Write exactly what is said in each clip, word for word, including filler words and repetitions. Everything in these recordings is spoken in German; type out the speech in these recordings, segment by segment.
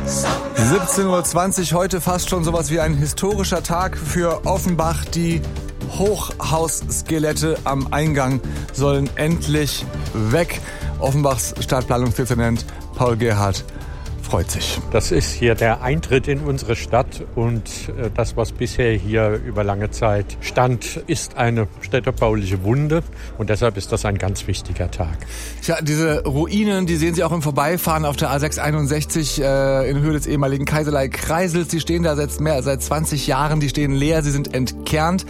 siebzehn Uhr zwanzig, heute fast schon sowas wie ein historischer Tag für Offenbach. Die Hochhausskelette am Eingang sollen endlich weg. Offenbachs Stadtplanungsdezernent Paul Gerhardt freut sich. Das ist hier der Eintritt in unsere Stadt und das, was bisher hier über lange Zeit stand, ist eine städtebauliche Wunde und deshalb ist das ein ganz wichtiger Tag. Tja, diese Ruinen, die sehen Sie auch im Vorbeifahren auf der A sechs einundsechzig äh, in Höhe des ehemaligen Kaiserlei-Kreisels. Die stehen da seit mehr seit zwanzig Jahren, die stehen leer, sie sind entkernt.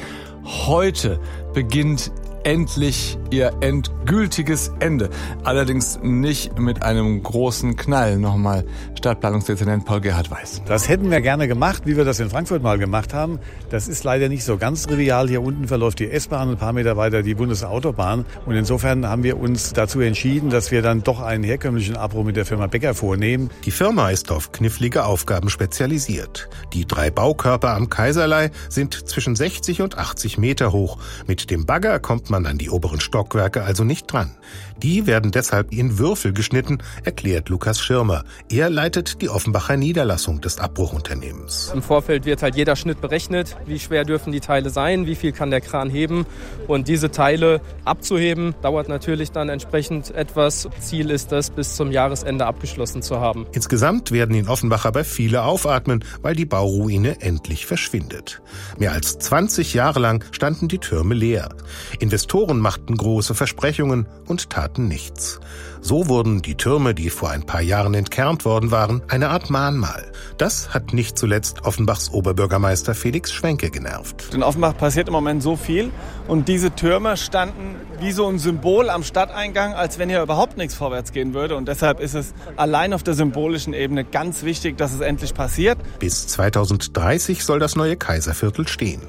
Heute beginnt endlich ihr endgültiges Ende. Allerdings nicht mit einem großen Knall. Nochmal Stadtplanungsdezernent Paul Gerhardt Weiß. Das hätten wir gerne gemacht, wie wir das in Frankfurt mal gemacht haben. Das ist leider nicht so ganz trivial. Hier unten verläuft die S-Bahn, ein paar Meter weiter die Bundesautobahn. Und insofern haben wir uns dazu entschieden, dass wir dann doch einen herkömmlichen Abbruch mit der Firma Becker vornehmen. Die Firma ist auf knifflige Aufgaben spezialisiert. Die drei Baukörper am Kaiserlei sind zwischen sechzig und achtzig Meter hoch. Mit dem Bagger kommt man an die oberen Stockwerke also nicht dran. Die werden deshalb in Würfel geschnitten, erklärt Lukas Schirmer. Er leitet die Offenbacher Niederlassung des Abbruchunternehmens. Im Vorfeld wird halt jeder Schnitt berechnet. Wie schwer dürfen die Teile sein? Wie viel kann der Kran heben? Und diese Teile abzuheben, dauert natürlich dann entsprechend etwas. Ziel ist es, bis zum Jahresende abgeschlossen zu haben. Insgesamt werden in Offenbach aber viele aufatmen, weil die Bauruine endlich verschwindet. Mehr als zwanzig Jahre lang standen die Türme leer. Investoren machten große Versprechungen und taten nichts. So wurden die Türme, die vor ein paar Jahren entkernt worden waren, eine Art Mahnmal. Das hat nicht zuletzt Offenbachs Oberbürgermeister Felix Schwenke genervt. In Offenbach passiert im Moment so viel und diese Türme standen wie so ein Symbol am Stadteingang, als wenn hier überhaupt nichts vorwärts gehen würde. Und deshalb ist es allein auf der symbolischen Ebene ganz wichtig, dass es endlich passiert. Bis zweitausenddreißig soll das neue Kaiserviertel stehen.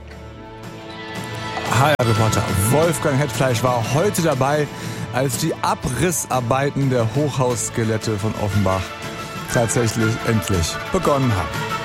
H R-Reporter Wolfgang Hetfleisch war heute dabei, als die Abrissarbeiten der Hochhausskelette von Offenbach tatsächlich endlich begonnen haben.